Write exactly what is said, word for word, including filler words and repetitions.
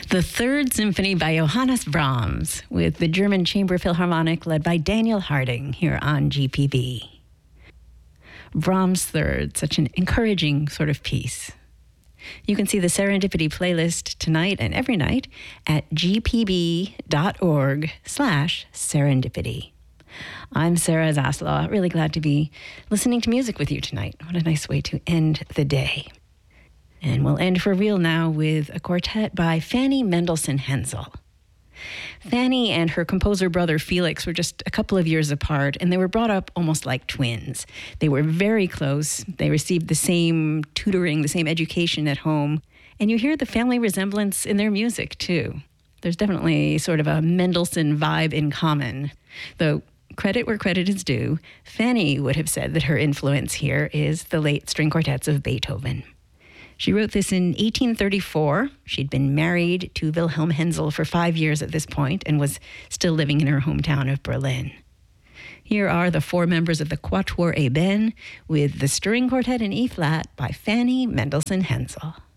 The Third Symphony by Johannes Brahms, with the German Chamber Philharmonic led by Daniel Harding here on G P B. Brahms' Third, such an encouraging sort of piece. You can see the Serendipity playlist tonight and every night at gpb.org slash serendipity. I'm Sarah Zaslaw, really glad to be listening to music with you tonight. What a nice way to end the day. And we'll end for real now with a quartet by Fanny Mendelssohn Hensel. Fanny and her composer brother Felix were just a couple of years apart, and they were brought up almost like twins. They were very close. They received the same tutoring, the same education at home. And you hear the family resemblance in their music, too. There's definitely sort of a Mendelssohn vibe in common. Though credit where credit is due, Fanny would have said that her influence here is the late string quartets of Beethoven. She wrote this in eighteen thirty-four. She'd been married to Wilhelm Hensel for five years at this point and was still living in her hometown of Berlin. Here are the four members of the Quatuor Eben with the String Quartet in E-flat by Fanny Mendelssohn Hensel.